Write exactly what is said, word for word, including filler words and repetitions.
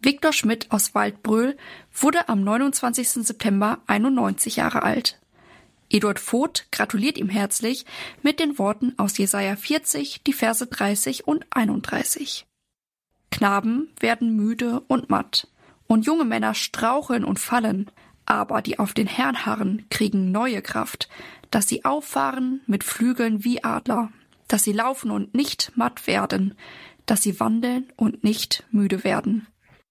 Viktor Schmidt aus Waldbröl wurde am neunundzwanzigsten September einundneunzig Jahre alt. Eduard Voth gratuliert ihm herzlich mit den Worten aus Jesaja vierzig, die Verse dreißig und einunddreißig. Knaben werden müde und matt, und junge Männer straucheln und fallen, aber die auf den Herrn harren, kriegen neue Kraft, dass sie auffahren mit Flügeln wie Adler, dass sie laufen und nicht matt werden, dass sie wandeln und nicht müde werden.